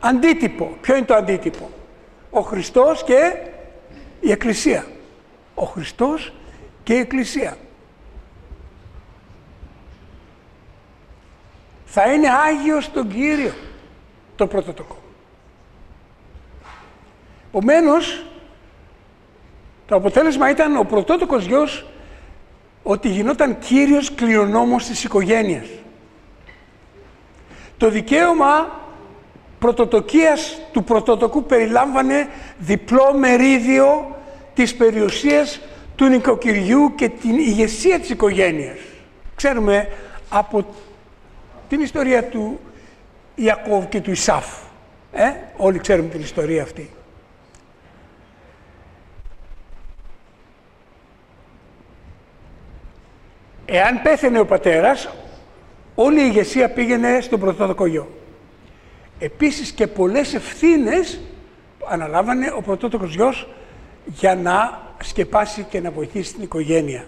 αντίτυπο. Ποιο είναι το αντίτυπο? Ο Χριστός και η Εκκλησία. Ο Χριστός και η Εκκλησία. Θα είναι Άγιος τον Κύριο, το πρωτοτοκό. Επομένως, το αποτέλεσμα ήταν ο πρωτότοκος γιος ότι γινόταν κύριος κληρονόμος της οικογένειας. Το δικαίωμα πρωτοτοκίας του πρωτότοκου περιλάμβανε διπλό μερίδιο της περιουσίας του νοικοκυριού και την ηγεσία της οικογένειας. Ξέρουμε από την ιστορία του Ιακώβ και του Ισάφ. Όλοι ξέρουμε την ιστορία αυτή. Εάν πέθαινε ο πατέρας, όλη η ηγεσία πήγαινε στον πρωτότοκο γιο. Επίσης και πολλές ευθύνες αναλάμβανε ο πρωτότοκος γιος για να σκεπάσει και να βοηθήσει την οικογένεια.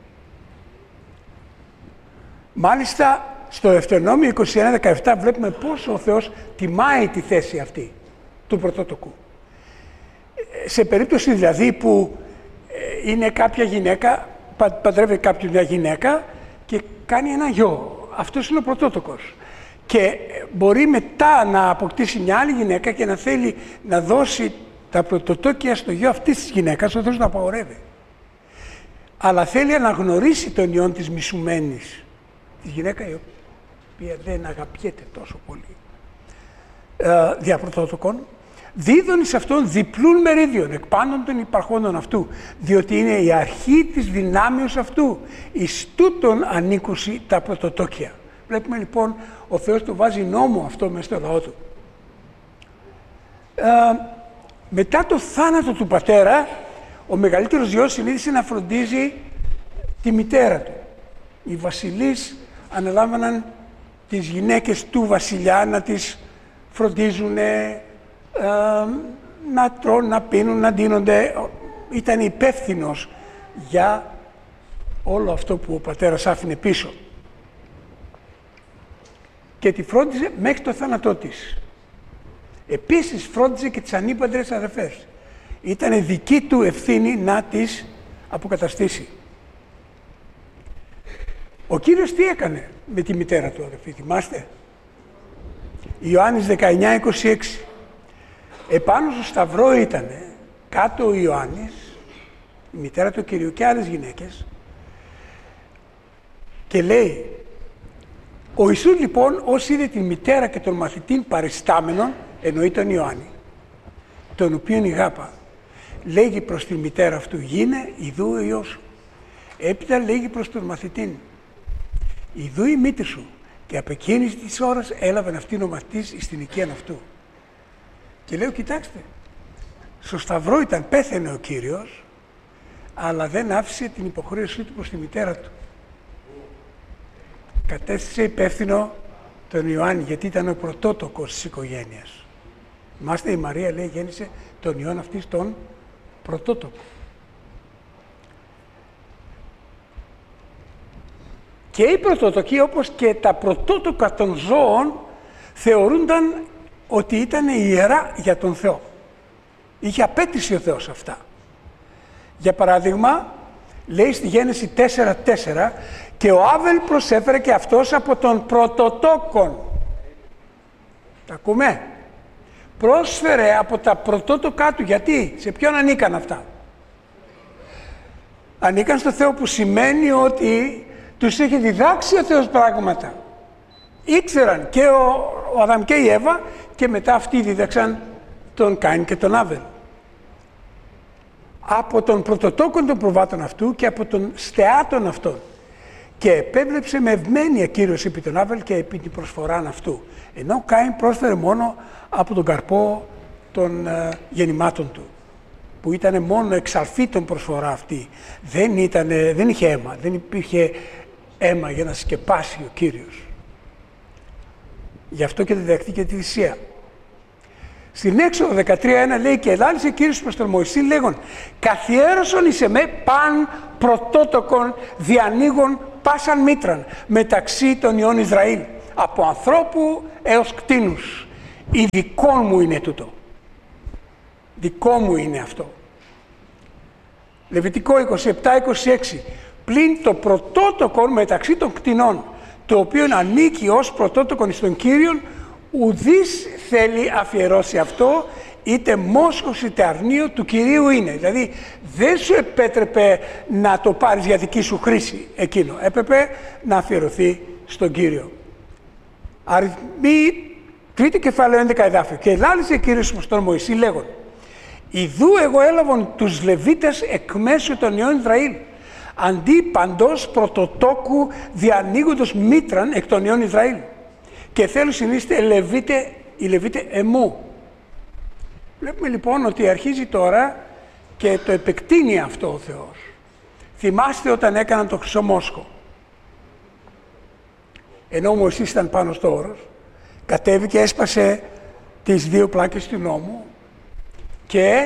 Μάλιστα, στο Δευτερονόμιο 21-17 βλέπουμε πόσο ο Θεός τιμάει τη θέση αυτή του πρωτότοκου. Σε περίπτωση δηλαδή που είναι κάποια γυναίκα, παντρεύει κάποιον μια γυναίκα και κάνει ένα γιο. Αυτός είναι ο πρωτότοκος. Και μπορεί μετά να αποκτήσει μια άλλη γυναίκα και να θέλει να δώσει τα πρωτοτόκια στο γιο αυτής της γυναίκας, ο Θεός να απαγορεύει. Αλλά θέλει να γνωρίσει τον ιόν της μισουμένης, τη γυναίκα η οποία δεν αγαπιέται τόσο πολύ δια πρωτότοκων, δίδων σε αυτόν διπλούν μερίδιον εκ πάντων των υπαρχόντων αυτού, διότι είναι η αρχή της δυνάμεως αυτού, εις τούτον ανήκουσι τα πρωτοτόκια. Βλέπουμε λοιπόν, ο Θεός το βάζει νόμο αυτό μέσα στο λαό του. Μετά το θάνατο του πατέρα, ο μεγαλύτερος γιος συνήθισε να φροντίζει τη μητέρα του. Οι βασιλείς αναλάμβαναν τις γυναίκες του βασιλιά να τις φροντίζουν, να τρώνε, να πίνουν, να ντύνονται. Ήταν υπεύθυνος για όλο αυτό που ο πατέρας άφηνε πίσω. Και τη φρόντιζε μέχρι το θάνατό της. Επίσης φρόντιζε και τις ανήπαντρες αδερφές. Ήταν δική του ευθύνη να τις αποκαταστήσει. Ο Κύριος τι έκανε με τη μητέρα του, αδερφοί, θυμάστε? Ιωάννης 19-26. Επάνω στο σταυρό ήτανε, κάτω ο Ιωάννης, η μητέρα του Κυρίου και άλλες γυναίκες, και λέει, ο Ιησούς λοιπόν, ως είδε τη μητέρα και τον μαθητήν παριστάμενον, εννοεί τον Ιωάννη, τον οποίον ηγάπα, λέγει προς τη μητέρα αυτού, γίνε ιδού ο Υιός σου. Έπειτα λέγει προς τον μαθητήν, ιδού η μήτρη σου. Και από εκείνης της ώρας έλαβε αυτήν ο μαθητής εις την οικίαν αυτού. Και λέω, κοιτάξτε, στο σταυρό ήταν, πέθαινε ο Κύριος, αλλά δεν άφησε την υποχρέωσή του προς τη μητέρα του. Κατέστησε υπεύθυνο τον Ιωάννη, γιατί ήταν ο πρωτότοκος της οικογένειας. Μάστε, η Μαρία, λέει, γέννησε τον Ιωάννη αυτής τον πρωτότοκο. Και οι πρωτότοκοι, όπως και τα πρωτότοκα των ζώων, θεωρούνταν ότι ήταν ιερά για τον Θεό. Είχε απέτηση ο Θεός αυτά. Για παράδειγμα, λέει στη Γένεση 4:4, και ο Άβελ προσέφερε και αυτός από τον πρωτοτόκον. Τα ακούμε? Πρόσφερε από τα πρωτότοκά του. Γιατί? Σε ποιον ανήκαν αυτά? Ανήκαν στο Θεό, που σημαίνει ότι τους είχε διδάξει ο Θεός πράγματα. Ήξεραν και ο Αδάμ και η Εύα, και μετά αυτοί δίδαξαν τον Κάιν και τον Άβελ. Από τον πρωτοτόκον των προβάτων αυτού και από τον στεάτων αυτών. Και επέβλεψε με ευμένεια Κύριος επί τον Άβελ και επί την προσφοράν αυτού. Ενώ ο Κάιν πρόσφερε μόνο από τον καρπό των γεννημάτων του, που ήταν μόνο εξαλφίτων προσφορά αυτή. Δεν είχε αίμα, δεν υπήρχε αίμα για να σκεπάσει ο Κύριος. Γι' αυτό και διδαχτήκε τη θυσία. Στην Έξοδο 13:1 λέει, και ελάλησε Κύριος προς τον Μωυσή λέγον, καθιέρωσον εις εμέ παν πρωτότοκον διανοίγων πάσαν μήτραν μεταξύ των ιών Ισραήλ, από ανθρώπου έως κτήνους. ή δικό μου είναι τούτο. Δικό μου είναι αυτό. Λεβιτικό 27-26. Πλην το πρωτότοκον μεταξύ των κτηνών, το οποίο ανήκει ως πρωτότοκον εις τον Κύριον, ουδής θέλει αφιερώσει αυτό, είτε μόσχος είτε αρνείο του Κυρίου είναι. Δηλαδή δεν σου επέτρεπε να το πάρεις για δική σου χρήση εκείνο. Έπρεπε να αφιερωθεί στον Κύριο. Αριθμοί, τρίτο κεφάλαιο 11 εδάφιο. Και λάλησε ο Κύριος στον Μωυσή λέγον: Ιδού εγώ έλαβον τους Λεβίτες εκ μέσω των ιών Ισραήλ, αντί παντός πρωτοτόκου διανοίγοντος μήτραν εκ των ιών Ισραήλ. Και θέλω συνείστε οι Λεβίτε εμού. Βλέπουμε λοιπόν ότι αρχίζει τώρα και το επεκτείνει αυτό ο Θεός. Θυμάστε όταν έκαναν το χρυσό μόσχο. Ενώ ο Μωυσής ήταν πάνω στο όρος, κατέβηκε, έσπασε τις δύο πλάκες του νόμου και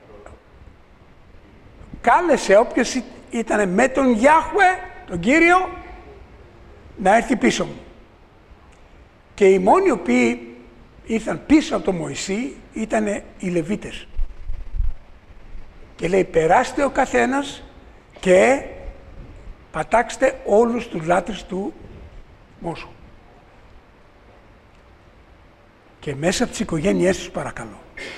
κάλεσε όποιος ήταν με τον Γιάχουε, τον Κύριο, να έρθει πίσω μου. Και οι μόνοι οι οποίοι ήρθαν πίσω από τον Μωυσή ήταν οι Λεβίτες. Και λέει, περάστε ο καθένας και πατάξτε όλους τους λάτρες του μόσχου. Και μέσα από τις οικογένειές τους παρακαλώ.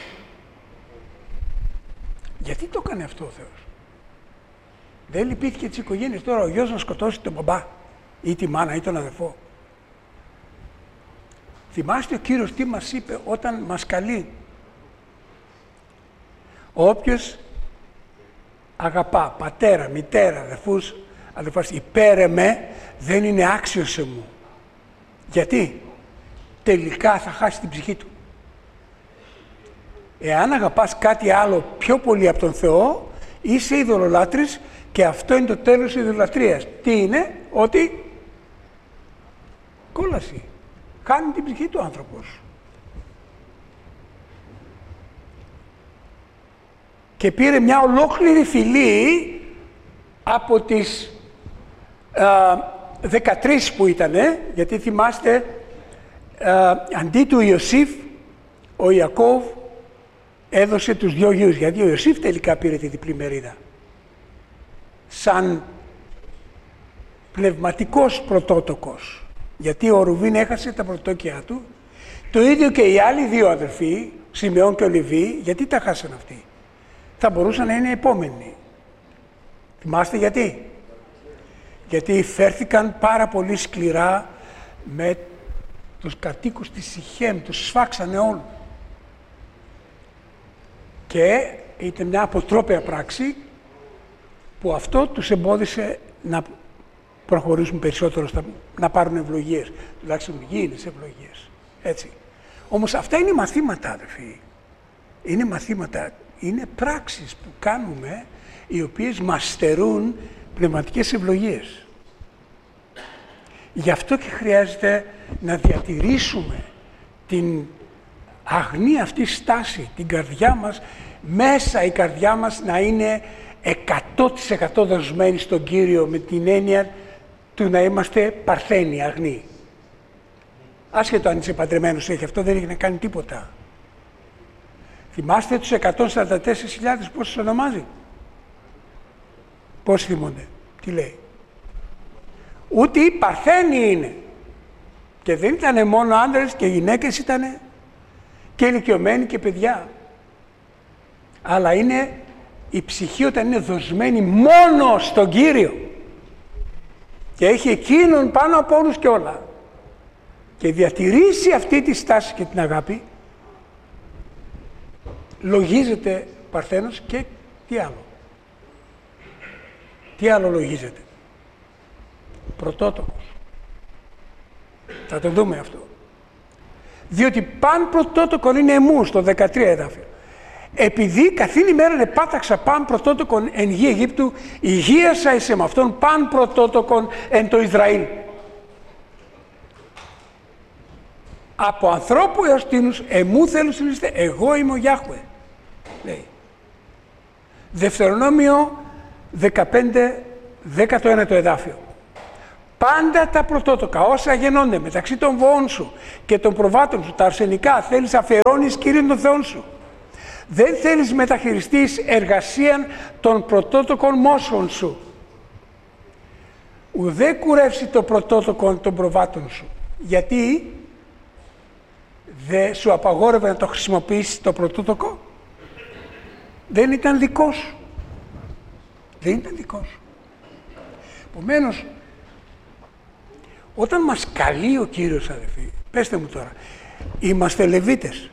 Γιατί το έκανε αυτό ο Θεός? Δεν λυπήθηκε τις οικογένειες τώρα ο γιος να σκοτώσει τον μπαμπά ή τη μάνα ή τον αδερφό. Θυμάστε ο Κύριος τι μας είπε όταν μας καλεί? Όποιος αγαπά πατέρα, μητέρα, αδερφούς, αδερφάς, υπέρ εμέ, δεν είναι άξιος σε μου. Γιατί? Τελικά θα χάσει την ψυχή του. Εάν αγαπάς κάτι άλλο πιο πολύ από τον Θεό, είσαι ειδωλολάτρης και αυτό είναι το τέλος της ειδωλατρίας. Τι είναι? Ότι κόλαση. Χάνει την ψυχή του άνθρωπος. Και πήρε μια ολόκληρη φυλή από τις 13 που ήτανε, γιατί θυμάστε, αντί του Ιωσήφ, ο Ιακώβ έδωσε τους δυο γιους, γιατί ο Ιωσήφ τελικά πήρε τη διπλή μερίδα. Σαν πνευματικός πρωτότοκος. Γιατί ο Ρουβίν έχασε τα πρωτόκια του, το ίδιο και οι άλλοι δύο αδερφοί, Σιμεών και ο Λεβί, γιατί τα χάσαν αυτοί? Θα μπορούσαν να είναι επόμενοι. Θυμάστε γιατί? Γιατί φέρθηκαν πάρα πολύ σκληρά με τους κατοίκους της Σιχέμ, τους σφάξανε όλους. Και ήταν μια αποτρόπαια πράξη που αυτό τους εμπόδισε να προχωρήσουν περισσότερο, να πάρουν ευλογίες, τουλάχιστον γήινες ευλογίες. Έτσι. Όμως αυτά είναι μαθήματα, αδερφοί. Είναι μαθήματα, είναι πράξεις που κάνουμε, οι οποίες μας στερούν πνευματικές ευλογίες. Γι' αυτό και χρειάζεται να διατηρήσουμε την αγνή αυτή στάση, την καρδιά μας, μέσα η καρδιά μας να είναι 100% δοσμένη στον Κύριο, με την έννοια του να είμαστε παρθένοι, αγνοί. Άσχετο αν είσαι παντρεμένος, έχει αυτό, δεν έχει να κάνει τίποτα. Θυμάστε τους 144.000 πόσους ονομάζει? Πώς θυμούνται? Τι λέει? Ούτε οι παρθένοι είναι. Και δεν ήταν μόνο άντρες και γυναίκες, ήταν και ηλικιωμένοι και παιδιά. Αλλά είναι η ψυχή όταν είναι δοσμένη μόνο στον Κύριο και έχει εκείνον πάνω από όλους και όλα και διατηρήσει αυτή τη στάση και την αγάπη, λογίζεται παρθένος. Και τι άλλο? Τι άλλο λογίζεται? Πρωτότοκος. Θα το δούμε αυτό. Διότι παν πρωτότοκον είναι εμού, στο 13 εδάφιο. Επειδή καθήν ημέραν επάταξα παν πρωτότοκον εν γη Αιγύπτου, υγείασα εις εμαυτόν παν πρωτότοκον εν το Ισραήλ. Από ανθρώπου έως τίνους, εμού θέλω συνείστε, εγώ είμαι ο Γιάχουε. Λέει. Δευτερονόμιο 15, 19ο εδάφιο. Πάντα τα πρωτότοκα, όσα γεννώνται μεταξύ των βοών σου και των προβάτων σου, τα αρσενικά, θέλεις αφιερώνεις Κύριον των Θεών σου. Δεν θέλεις μεταχειριστείς εργασίαν των πρωτότοκων μόσχων σου. Ουδέ κουρεύσει το πρωτότοκο των προβάτων σου. Γιατί δεν σου απαγόρευε να το χρησιμοποιήσεις το πρωτότοκο. Δεν ήταν δικό σου. Δεν ήταν δικό σου. Επομένως, όταν μας καλεί ο Κύριος, αδελφοί, πέστε μου τώρα, είμαστε Λεβίτες.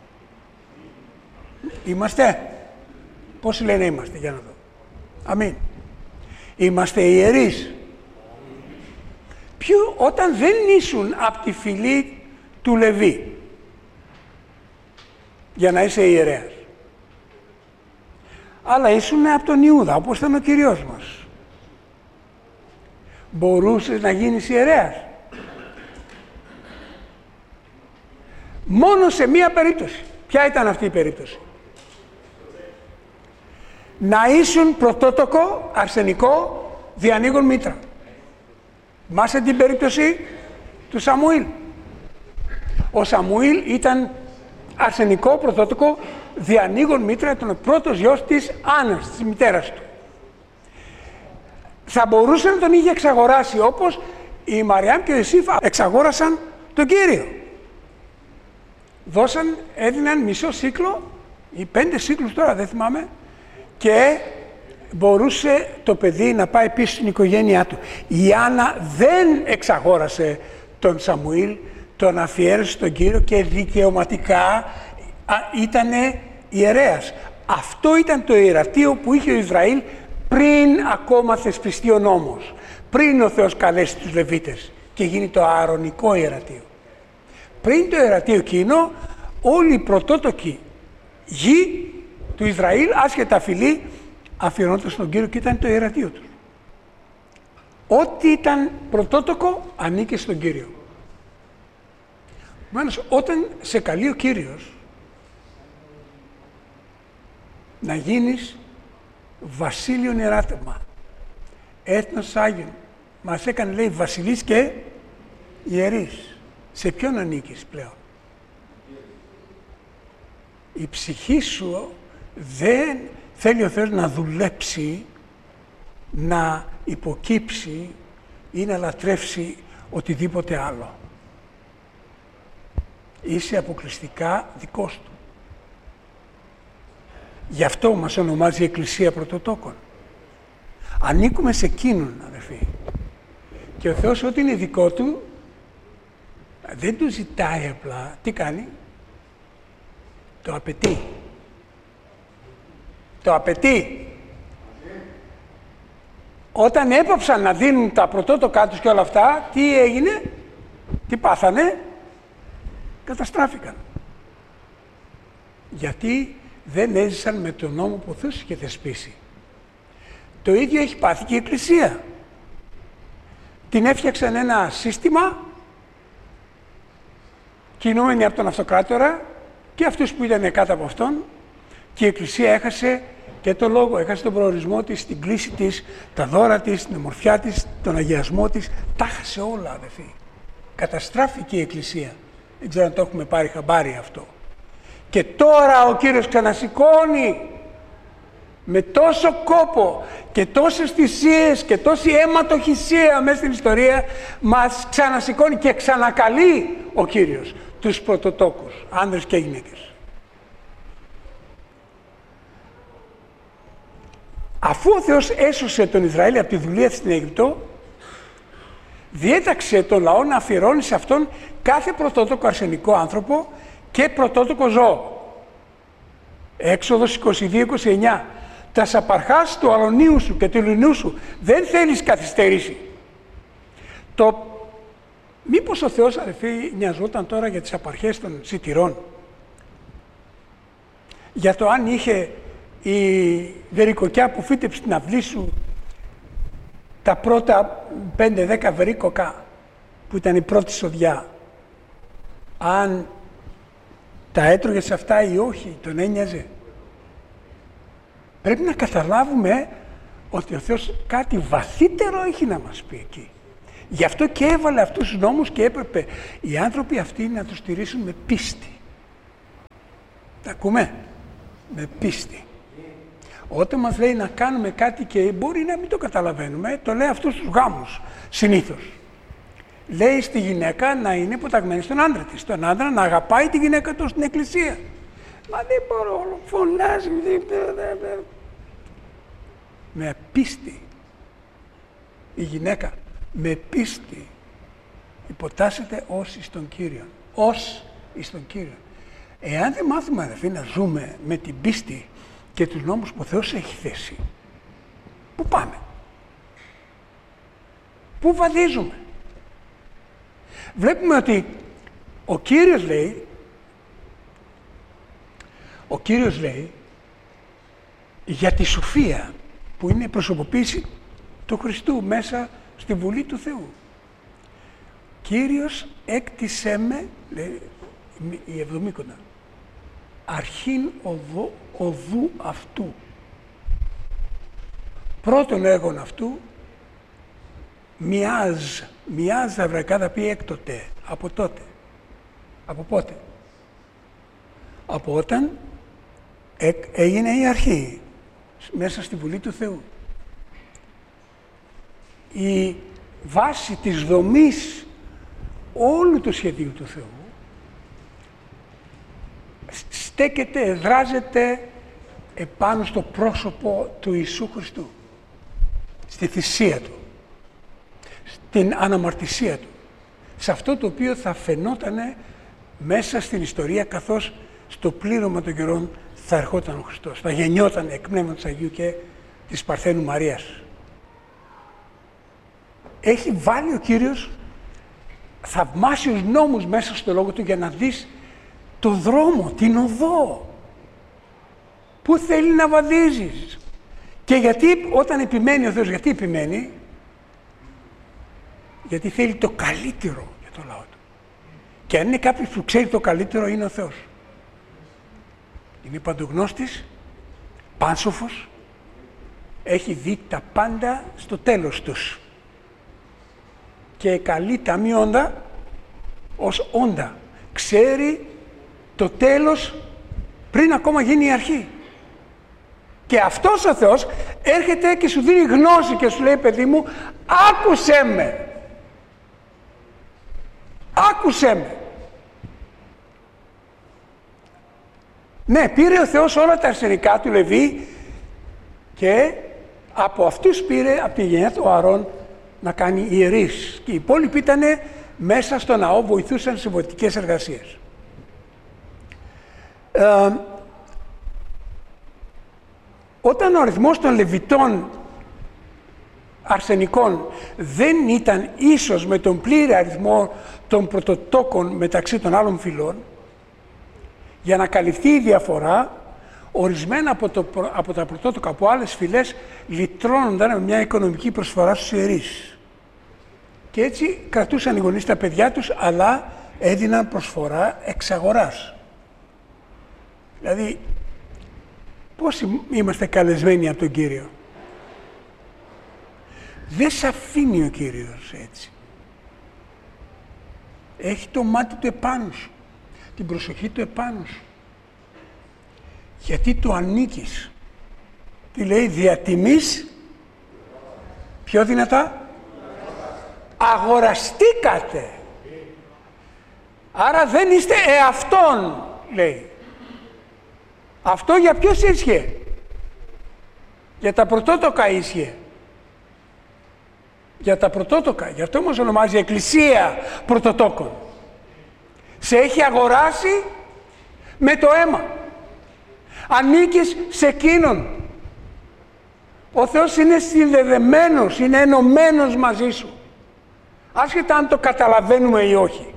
Είμαστε. Πώς λένε είμαστε, για να δω. Αμήν. Είμαστε ιερείς. Όταν δεν ήσουν από τη φυλή του Λεβί, για να είσαι ιερέας. Αλλά ήσουν από τον Ιούδα, όπως ήταν ο Κυριός μας. Μπορούσες να γίνεις ιερέας. Μόνο σε μία περίπτωση. Ποια ήταν αυτή η περίπτωση? Να ήσουν πρωτότοκο, αρσενικό, διανοίγων μήτρα. Μάσε την περίπτωση του Σαμουήλ. Ο Σαμουήλ ήταν αρσενικό, πρωτότοκο, διανοίγων μήτρα, ήταν ο πρώτος γιος της Άννας, της μητέρας του. Θα μπορούσε να τον είχε εξαγοράσει, όπως η Μαριάμ και ο Ιωσήφ εξαγόρασαν τον Κύριο. Έδιναν μισό σύκλο ή 5 σύκλους τώρα, δεν θυμάμαι, και μπορούσε το παιδί να πάει πίσω στην οικογένειά του. Η Άννα δεν εξαγόρασε τον Σαμουήλ, τον αφιέρωσε στον Κύριο και δικαιωματικά ήτανε ιερέας. Αυτό ήταν το ιερατείο που είχε ο Ισραήλ πριν ακόμα θεσπιστεί ο νόμος. Πριν ο Θεός καλέσει τους Λεβίτες και γίνει το ααρωνικό ιερατείο. Πριν το ιερατείο εκείνο, όλοι οι πρωτότοκοι γη του Ισραήλ, άσχετα φυλή, αφιερώνονταν στον Κύριο και ήταν το ιερατείο τους. Ό,τι ήταν πρωτότοκο ανήκε στον Κύριο. Επομένως, όταν σε καλεί ο Κύριος να γίνεις βασίλειον ιεράτευμα, έθνος Άγιον, μας έκανε, λέει, βασιλείς και ιερείς. Σε ποιον ανήκεις πλέον? Η ψυχή σου δεν θέλει ο Θεός να δουλέψει, να υποκύψει ή να λατρεύσει οτιδήποτε άλλο. Είσαι αποκλειστικά δικός του. Γι' αυτό μας ονομάζει η Εκκλησία Πρωτοτόκων. Ανήκουμε σε εκείνον, αδερφοί. Και ο Θεός ό,τι είναι δικό του, δεν του ζητάει απλά. Τι κάνει? Το απαιτεί. Το απαιτεί. Όταν έπαψαν να δίνουν τα πρωτότοκά τους και όλα αυτά, τι έγινε? Τι πάθανε? Καταστράφηκαν. Γιατί δεν έζησαν με τον νόμο που ο Θεός είχε θεσπίσει. Το ίδιο έχει πάθει και η Εκκλησία. Την έφτιαξαν ένα σύστημα, κινούμενοι από τον Αυτοκράτορα και αυτούς που ήταν κάτω από αυτόν, και η Εκκλησία έχασε και το λόγο, έχασε τον προορισμό της, την κλίση της, τα δώρα της, την ομορφιά της, τον αγιασμό της, τα έχασε όλα, αδελφοί. Καταστράφηκε η Εκκλησία. Δεν ξέρω αν το έχουμε πάρει χαμπάρι αυτό. Και τώρα ο Κύριος ξανασηκώνει με τόσο κόπο και τόσες θυσίες και τόση αιματοχυσία μέσα στην ιστορία, μας ξανασηκώνει και ξανακαλεί ο Κύριος τους πρωτοτόκους, άνδρες και γυναίκες. Αφού ο Θεός έσωσε τον Ισραήλ από τη δουλεία στην Αίγυπτο, διέταξε τον λαό να αφιερώνει σε αυτόν κάθε πρωτότοκο αρσενικό άνθρωπο και πρωτότοκο ζώο. Έξοδος 22-29. Τα σαπαρχάς του αλωνίου σου και του λινού σου δεν θέλεις καθυστερήσει. Μήπως ο Θεός, αδελφοί, νοιαζόταν τώρα για τις απαρχές των σιτηρών? Για το αν είχε η βερικοκιά που φύτεψε στην αυλή σου τα πρώτα 5-10 βερίκοκα που ήταν η πρώτη σοδιά, αν τα έτρωγε σε αυτά ή όχι, τον ένοιαζε? Πρέπει να καταλάβουμε ότι ο Θεός κάτι βαθύτερο έχει να μας πει εκεί. Γι' αυτό και έβαλε αυτούς τους νόμους και έπρεπε οι άνθρωποι αυτοί να τους στηρίσουν με πίστη. Τα ακούμε? Με πίστη. Όταν μας λέει να κάνουμε κάτι και μπορεί να μην το καταλαβαίνουμε, το λέει αυτούς τους γάμους, συνήθως. Λέει στη γυναίκα να είναι υποταγμένη στον άντρα της, στον άντρα να αγαπάει τη γυναίκα του στην εκκλησία. Μα δεν μπορώ, φωνάζει. Με πίστη. Η γυναίκα με πίστη υποτάσσεται ως εις τον Κύριον. Ως εις τον Κύριον. Εάν δεν μάθουμε, αδελφοί, να ζούμε με την πίστη και τους νόμους που ο Θεός έχει θέσει, πού πάμε? Πού βαδίζουμε? Βλέπουμε ότι ο Κύριος λέει για τη σοφία που είναι η προσωποποίηση του Χριστού μέσα στη Βουλή του Θεού. Κύριος έκτισέ με, λέει η Εβδομήκοντα, αρχήν οδού αυτού. Πρώτον έργον αυτού, μοιάζ τα εβραϊκά θα πει έκτοτε, από τότε. Από πότε? Από όταν έγινε η αρχή, μέσα στη Βουλή του Θεού. Η βάση της δομής όλου του σχεδίου του Θεού στέκεται, εδράζεται επάνω στο πρόσωπο του Ιησού Χριστού, στη θυσία Του, στην αναμαρτησία Του, σε αυτό το οποίο θα φαινότανε μέσα στην ιστορία, καθώς στο πλήρωμα των καιρών θα ερχόταν ο Χριστός, θα γεννιόταν εκ Πνεύματος Αγίου και της Παρθένου Μαρίας. Έχει βάλει ο Κύριος θαυμάσιους νόμους μέσα στο Λόγο Του για να δεις το δρόμο, την οδό. Πού θέλει να βαδίζεις. Και γιατί όταν επιμένει ο Θεός, γιατί επιμένει? Γιατί θέλει το καλύτερο για το λαό Του. Και αν είναι κάποιος που ξέρει το καλύτερο, είναι ο Θεός. Είναι παντογνώστης, πάνσοφος, έχει δει τα πάντα στο τέλος τους. Και καλεί τα μη όντα ως όντα. Ξέρει το τέλος πριν ακόμα γίνει η αρχή. Και αυτός ο Θεός έρχεται και σου δίνει γνώση και σου λέει, παιδί μου, άκουσέ με. Άκουσέ με. Ναι, πήρε ο Θεός όλα τα αρσενικά του Λεβί και από αυτούς πήρε, από τη γενιά του Ααρών, να κάνει ιερείς. Και οι υπόλοιποι ήταν μέσα στο ναό, βοηθούσαν σε βοηθητικές εργασίες. Όταν ο αριθμός των Λεβιτών αρσενικών δεν ήταν ίσος με τον πλήρη αριθμό των πρωτοτόκων μεταξύ των άλλων φυλών, για να καλυφθεί η διαφορά, ορισμένα από τα πρωτότοκα από άλλες φυλές λυτρώνονταν με μια οικονομική προσφορά στους ιερείς. Και έτσι κρατούσαν οι γονείς τα παιδιά τους, αλλά έδιναν προσφορά εξ αγοράς. Δηλαδή, πώς είμαστε καλεσμένοι από τον Κύριο. Δεν σ' αφήνει ο Κύριος έτσι. Έχει το μάτι του επάνω σου, την προσοχή του επάνω σου. Γιατί του ανήκεις. Τι λέει, δια τιμής, πιο δυνατά, αγοραστήκατε. Άρα δεν είστε εαυτόν, λέει. Αυτό για ποιος ίσχυε? Για τα πρωτότοκα ίσχυε. Για τα πρωτότοκα. Γι' αυτό όμως ονομάζει Εκκλησία Πρωτοτόκων. Σε έχει αγοράσει με το αίμα. Ανήκεις σε εκείνον. Ο Θεός είναι συνδεδεμένος, είναι ενωμένος μαζί σου. Άσχετα αν το καταλαβαίνουμε ή όχι.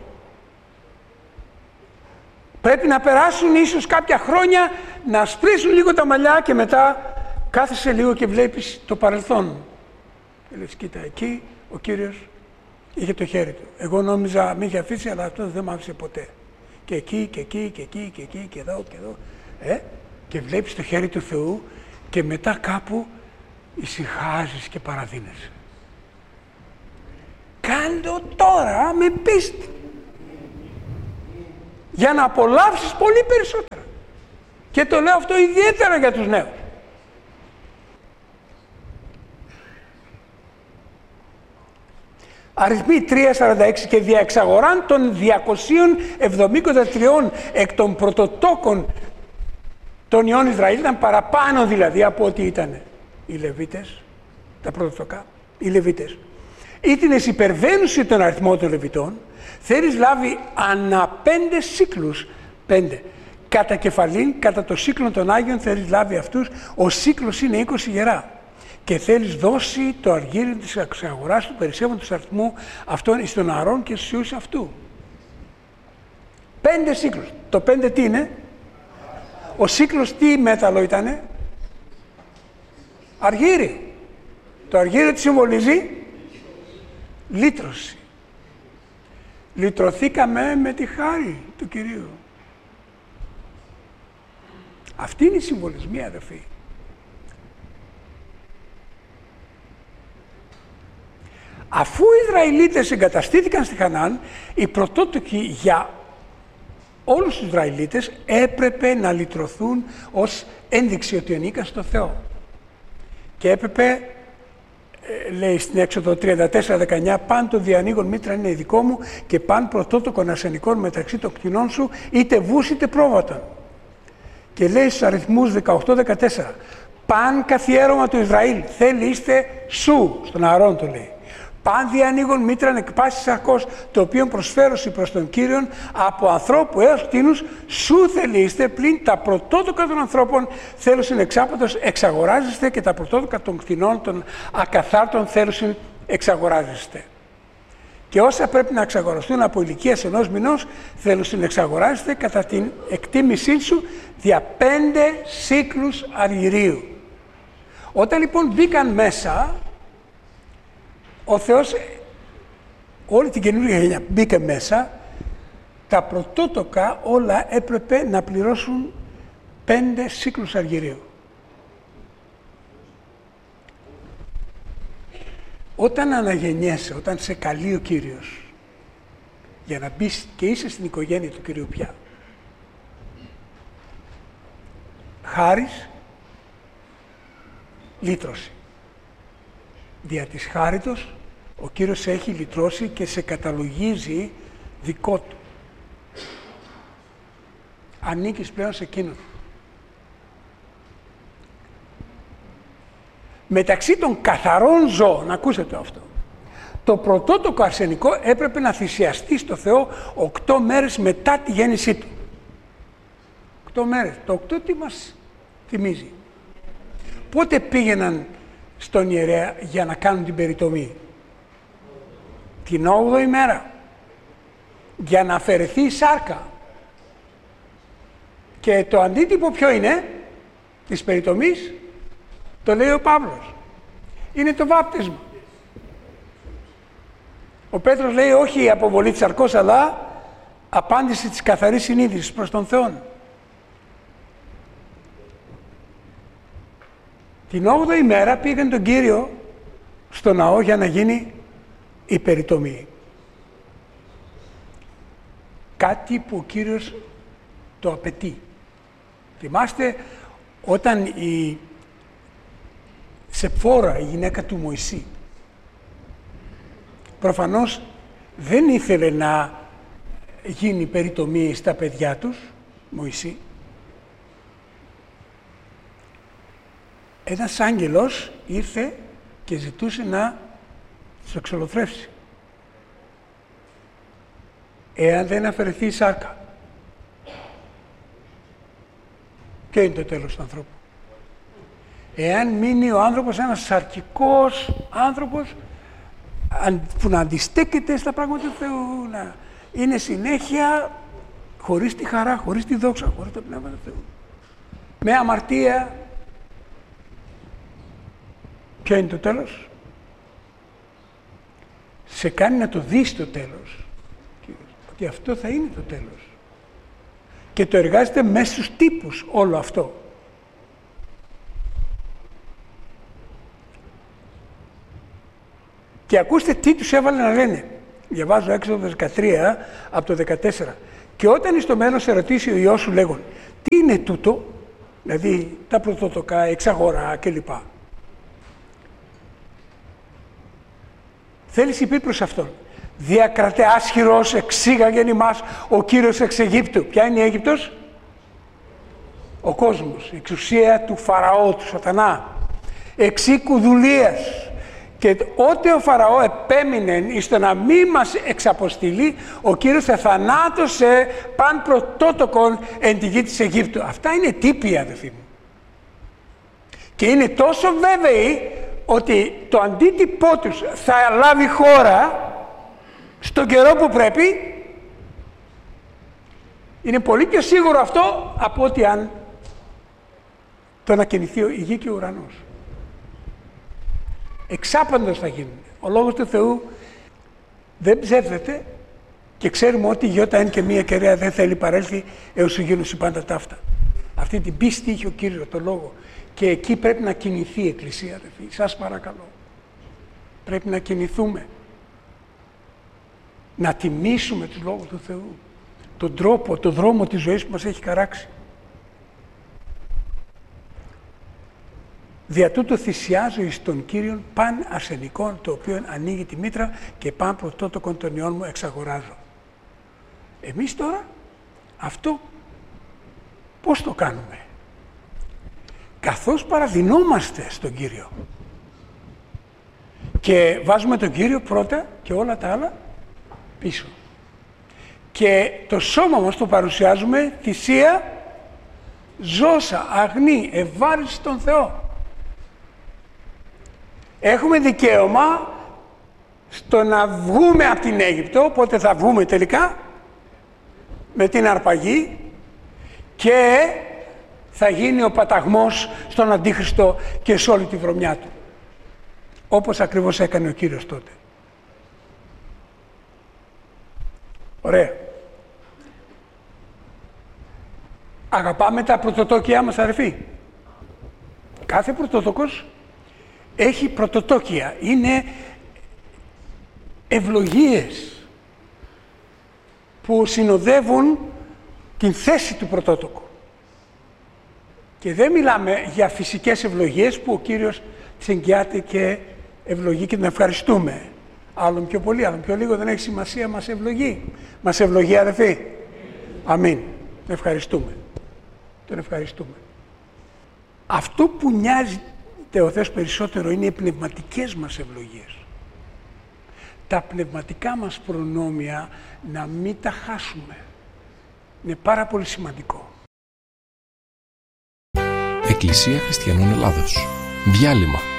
Πρέπει να περάσουν ίσως κάποια χρόνια, να σπρίσουν λίγο τα μαλλιά και μετά κάθεσαι λίγο και βλέπεις το παρελθόν. Και λες, κοίτα, εκεί ο Κύριος είχε το χέρι του. Εγώ νόμιζα με είχε αφήσει, αλλά αυτό δεν μ' άφησε ποτέ. Και εκεί, και εκεί, και εκεί, και εκεί, και εδώ, και εδώ. Και βλέπεις το χέρι του Θεού και μετά κάπου ησυχάζεις και παραδίνεσαι. Κάντο τώρα με πίστη. Για να απολαύσεις πολύ περισσότερα. Και το λέω αυτό ιδιαίτερα για τους νέους. Αριθμοί 3.46 και δια εξαγοράν των 273 εκ των πρωτοτόκων των ιών Ισραήλ, ήταν παραπάνω δηλαδή από ό,τι ήταν οι Λεβίτες, τα πρωτοτόκα, οι Λεβίτες. Ήτινες υπερβαίνουσι τον αριθμό των Λεβιτών, θέλεις λάβει ανά 5 σύκλους, 5. Κατά κεφαλήν, κατά το σύκλο των Άγιων θέλεις λάβει αυτούς, ο σύκλος είναι 20 γερά. Και θέλεις δώσει το αργύριο της εξαγοράς του περισσεύοντος αριθμού αυτών εις τον Ααρών και στους ιούς αυτού. 5 σύκλους. Το 5 τι είναι? Ο σύκλος τι μέταλλο ήτανε? Αργύριο. Το αργύριο τι συμβολίζει? Λύτρωση. Λυτρωθήκαμε με τη χάρη του Κυρίου. Αυτή είναι η συμβολισμή, αδερφοί. Αφού οι Ισραηλίτες εγκαταστήθηκαν στη Χαναάν, οι πρωτότοκοι για όλους τους Ισραηλίτες έπρεπε να λυτρωθούν ως ένδειξη ότι ανήκαν στο Θεό. Και έπρεπε, λέει στην Έξοδο 34-19, «Παν το διανοίγον μήτρα είναι δικό μου και παν πρωτότοκον αρσενικών μεταξύ των κτηνών σου, είτε βούς είτε πρόβατον». Και λέει στους αριθμούς 18-14, «Παν καθιέρωμα του Ισραήλ, θέλει είστε σου», στον Ααρών το λέει. «Παν διανοίγον μήτραν εκ πάσης σαρκός, το οποίο προσφέρωση προς τον Κύριον από ανθρώπου έως κτήνους, σου θελείστε, πλην τα πρωτότοκα των ανθρώπων θέλουσιν εξάπατος εξαγοράζεστε και τα πρωτότοκα των κτηνών των ακαθάρτων θέλουσιν εξαγοράζεστε. Και όσα πρέπει να εξαγοραστούν από ηλικίας 1 μηνός θέλουσιν εξαγοράζεστε κατά την εκτίμησή σου δια 5 σύκλους αργυρίου». Όταν λοιπόν μπήκαν μέσα, ο Θεός, όλη την καινούργια γενιά μπήκε μέσα, τα πρωτότοκα όλα έπρεπε να πληρώσουν 5 σύκλους αργυρίου. Όταν αναγεννιέσαι, όταν σε καλεί ο Κύριος για να μπεις και είσαι στην οικογένεια του Κυρίου πια, χάρις, λύτρωση. Δια της χάριτος ο Κύριος σε έχει λυτρώσει και σε καταλογίζει δικό του. Ανήκεις πλέον σε εκείνον. Μεταξύ των καθαρών ζώων, ακούσατε αυτό, το πρωτότοκο αρσενικό έπρεπε να θυσιαστεί στο Θεό 8 μέρες μετά τη γέννησή του. 8 μέρες. Το 8 τι μας θυμίζει? Πότε πήγαιναν στον ιερέα για να κάνουν την περιτομή? Την 8η μέρα. Για να αφαιρεθεί η σάρκα. Και το αντίτυπο ποιο είναι της περιτομής? Το λέει ο Παύλος. Είναι το βάπτισμα. Ο Πέτρος λέει όχι η αποβολή της σαρκός, αλλά απάντηση της καθαρής συνείδησης προς τον Θεό. Την 8η μέρα πήγαν τον Κύριο στο ναό για να γίνει η περιτομή. Κάτι που ο Κύριος το απαιτεί. Θυμάστε όταν η Σεπφόρα, η γυναίκα του Μωυσή, προφανώς δεν ήθελε να γίνει περιτομή στα παιδιά τους, Μωυσή. Ένας άγγελος ήρθε και ζητούσε να τους εξολοθρεύσει. Εάν δεν αφαιρεθεί η σάρκα. Ποιο είναι το τέλος του ανθρώπου? Εάν μείνει ο άνθρωπος ένας σαρκικός άνθρωπος που να αντιστέκεται στα πράγματα του Θεού, να είναι συνέχεια χωρίς τη χαρά, χωρίς τη δόξα, χωρίς το πνεύμα του Θεού, με αμαρτία, ποιο είναι το τέλος? Σε κάνει να το δεις το τέλος, ότι αυτό θα είναι το τέλος. Και το εργάζεται μέσα στους τύπους όλο αυτό. Και ακούστε τι τους έβαλε να λένε. Διαβάζω Έξοδο 13 από το 14. Και όταν εις το μέλλον σε ρωτήσει ο Υιός σου λέγον, τι είναι τούτο, δηλαδή τα πρωτότοκα, εξαγορά κλπ. Θέλεις είπε προς αυτόν. Διακρατέ άσχυρος εξήγαγεν ημάς ο Κύριος εξ Αιγύπτου. Ποια είναι η Αίγυπτος? Ο κόσμος, η εξουσία του Φαραώ, του Σατανά. Εξήκου δουλείας. Και ό,τι ο Φαραώ επέμεινε εις το να μην μας εξαποστείλει, ο Κύριος εθανάτωσε παν πρωτότοκον εν τη γη της Αιγύπτου. Αυτά είναι τύποι, αδελφοί μου. Και είναι τόσο βέβαιοι ότι το αντίτυπό τους θα λάβει χώρα στον καιρό που πρέπει. Είναι πολύ πιο σίγουρο αυτό από ότι αν το ανακοινηθεί η γη και ο ουρανός. Εξάπαντος θα γίνουν. Ο Λόγος του Θεού δεν ψεύδεται και ξέρουμε ότι η γιώτα εν και μία κεραία δεν θέλει παρέλθει έως σου γίνουν πάντα ταύτα. Αυτή την πίστη είχε ο Κύριος, το Λόγο. Και εκεί πρέπει να κινηθεί η Εκκλησία, αδελφοί. Σας παρακαλώ. Πρέπει να κινηθούμε. Να τιμήσουμε τους Λόγους του Θεού. Τον τρόπο, τον δρόμο της ζωής που μας έχει χαράξει. Δια τούτο θυσιάζω εις τον Κύριον παν αρσενικών, το οποίο ανοίγει τη μήτρα και παν πρωτότοκον των ιών μου εξαγοράζω. Εμείς τώρα αυτό πώς το κάνουμε? Καθώς παραδεινόμαστε στον Κύριο και βάζουμε τον Κύριο πρώτα και όλα τα άλλα πίσω. Και το σώμα μας το παρουσιάζουμε θυσία ζώσα, αγνή, ευάρεστη στον Θεό. Έχουμε δικαίωμα στο να βγούμε από την Αίγυπτο, πότε θα βγούμε τελικά, με την αρπαγή, και θα γίνει ο παταγμός στον Αντίχριστο και σε όλη τη βρωμιά του. Όπως ακριβώς έκανε ο Κύριος τότε. Ωραία. Αγαπάμε τα πρωτοτόκια μας, αδερφοί. Κάθε πρωτοτόκος έχει πρωτοτόκια. Είναι ευλογίες που συνοδεύουν την θέση του πρωτότοκου. Και δεν μιλάμε για φυσικές ευλογίες που ο Κύριος τις εγγυάται και ευλογεί και τον ευχαριστούμε. Άλλον πιο πολύ, άλλον πιο λίγο, δεν έχει σημασία, μας ευλογεί. Μας ευλογεί, αδελφοί. Αμήν. Τον ευχαριστούμε. Τον ευχαριστούμε. Αυτό που νοιάζει ο Θεός περισσότερο είναι οι πνευματικές μας ευλογίες. Τα πνευματικά μας προνόμια να μην τα χάσουμε. Είναι πάρα πολύ σημαντικό. Εκκλησία Χριστιανών Ελλάδος. Διάλειμμα.